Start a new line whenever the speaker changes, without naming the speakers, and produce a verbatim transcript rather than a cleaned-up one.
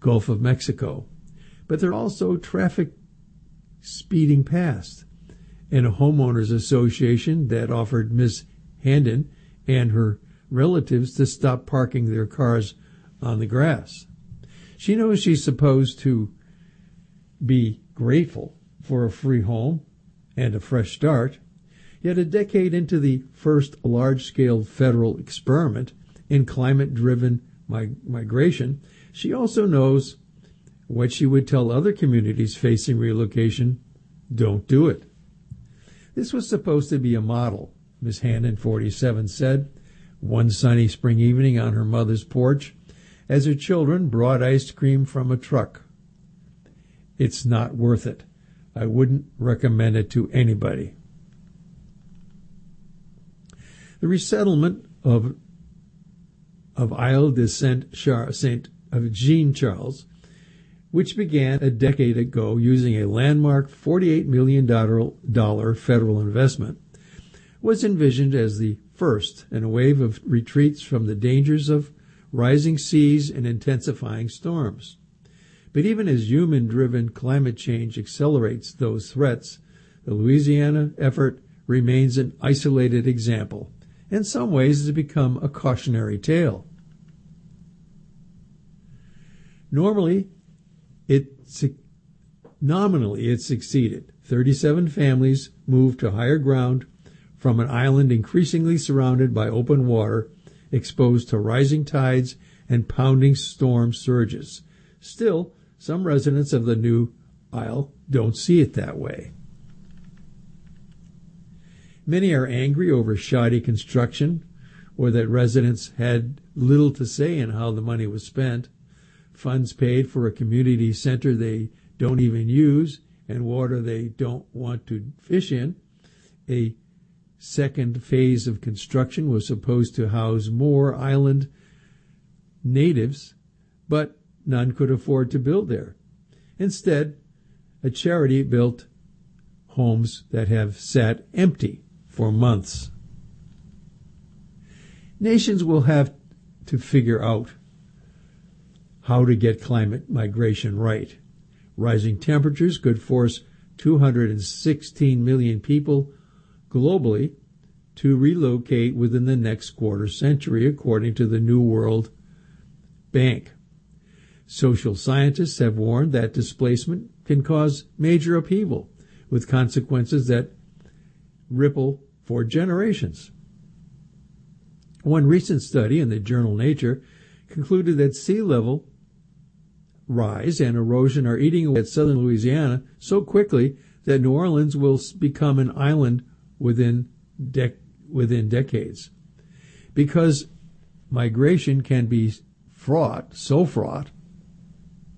Gulf of Mexico. But there are also traffic speeding past, and a homeowners association that offered Miss Handon and her relatives to stop parking their cars on the grass. She knows she's supposed to be grateful for a free home and a fresh start, yet a decade into the first large-scale federal experiment in climate-driven mig- migration, she also knows what she would tell other communities facing relocation: don't do it. This was supposed to be a model, Miss Hannon, forty-seven, said one sunny spring evening on her mother's porch as her children brought ice cream from a truck. It's not worth it. I wouldn't recommend it to anybody. The resettlement of of Isle de Saint Saint of Jean Charles, which began a decade ago using a landmark forty-eight million dollars federal investment, was envisioned as the first in a wave of retreats from the dangers of rising seas and intensifying storms. But even as human-driven climate change accelerates those threats, the Louisiana effort remains an isolated example. In some ways, it has become a cautionary tale. Normally, it nominally it succeeded. thirty-seven families moved to higher ground from an island increasingly surrounded by open water, exposed to rising tides and pounding storm surges. Still, some residents of the new isle don't see it that way. Many are angry over shoddy construction, or that residents had little to say in how the money was spent. Funds paid for a community center they don't even use, and water they don't want to fish in. A second phase of construction was supposed to house more island natives, but none could afford to build there. Instead, a charity built homes that have sat empty for months. Nations will have to figure out how to get climate migration right. Rising temperatures could force two hundred sixteen million people globally to relocate within the next quarter century, according to the New World Bank. Social scientists have warned that displacement can cause major upheaval, with consequences that ripple for generations. One recent study in the journal Nature concluded that sea level rise and erosion are eating away at southern Louisiana so quickly that New Orleans will become an island within dec- within decades. Because migration can be fraught, so fraught,